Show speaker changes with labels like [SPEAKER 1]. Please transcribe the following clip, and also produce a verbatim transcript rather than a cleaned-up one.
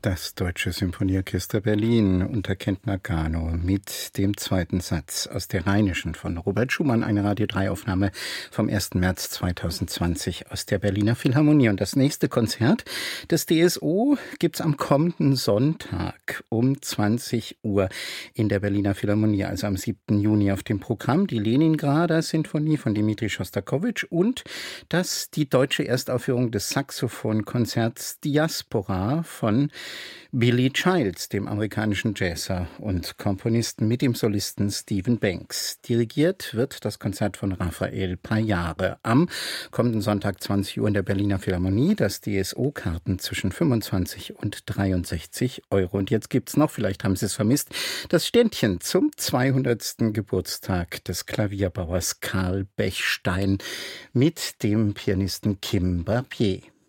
[SPEAKER 1] Das Deutsche Symphonieorchester Berlin unter Kent Nagano mit dem zweiten Satz aus der Rheinischen von Robert Schumann, eine Radio drei Aufnahme vom ersten März zweitausendzwanzig aus der Berliner Philharmonie. Und das nächste Konzert des D S O gibt's am kommenden Sonntag um zwanzig Uhr in der Berliner Philharmonie, also am siebten Juni auf dem Programm. Die Leningrader Sinfonie von Dmitri Schostakowitsch und das die deutsche Erstaufführung des Saxophonkonzerts Diaspora von Billy Childs, dem amerikanischen Jazzer und Komponisten, mit dem Solisten Stephen Banks. Dirigiert wird das Konzert von Raphael Payare. Am kommenden Sonntag zwanzig Uhr in der Berliner Philharmonie. Das D S O-Karten zwischen fünfundzwanzig und dreiundsechzig Euro. Und jetzt gibt's noch, vielleicht haben Sie es vermisst, das Ständchen zum zweihundertsten Geburtstag des Klavierbauers Karl Bechstein mit dem Pianisten Kim Barbier.